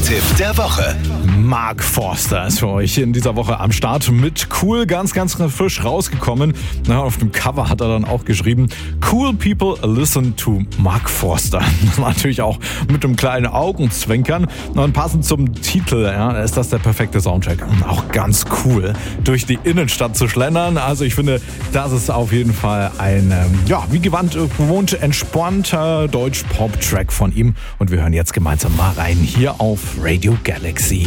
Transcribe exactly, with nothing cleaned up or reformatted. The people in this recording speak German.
Musiktipp der Woche. Mark Forster ist für euch in dieser Woche am Start mit Cool, ganz, ganz frisch rausgekommen. Na, auf dem Cover hat er dann auch geschrieben, Cool People Listen to Mark Forster. Natürlich auch mit einem kleinen Augenzwinkern. Und passend zum Titel, ja, ist das der perfekte Soundtrack. Auch ganz cool, durch die Innenstadt zu schlendern. Also ich finde, das ist auf jeden Fall ein, ja, wie gewandt, gewohnt entspannter Deutsch-Pop-Track von ihm. Und wir hören jetzt gemeinsam mal rein hier auf Radio Galaxy.